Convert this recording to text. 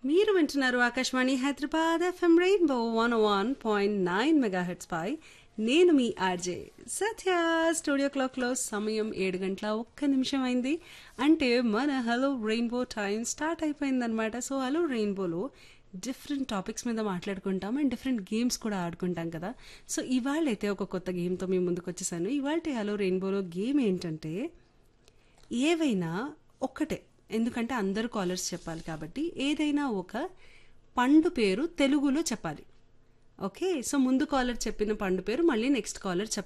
మీరు వింటున్నారు Akashvani Hyderabad FM rainbow 101.9 megahertz పై నేను మీ ఆర్జే సత్య. స్టూడియో క్లాక్ లో సమయం 7 గంటల 1 నిమిషం అయింది. అంటే మన హలో రెయిన్బో టైం స్టార్ట్ అయిపోయిందనమాట. సో హలో రెయిన్బోలో డిఫరెంట్ టాపిక్స్ మీద మాట్లాడుకుంటాం అండ్ డిఫరెంట్ గేమ్స్ కూడా ఆడుకుంటాం కదా. సో ఇవాళ అయితే ఒక కొత్త గేమ్తో మీ ముందుకు వచ్చేసాను. ఇవాళ హలో రెయిన్బోలో గేమ్ ఏంటంటే ఏవైనా ఒక్కటే, ఎందుకంటే అందరూ కాలర్స్ చెప్పాలి కాబట్టి ఏదైనా ఒక పండు పేరు తెలుగులో చెప్పాలి. ఓకే, సో ముందు కాలర్ చెప్పిన పండు పేరు మళ్ళీ నెక్స్ట్ కాలర్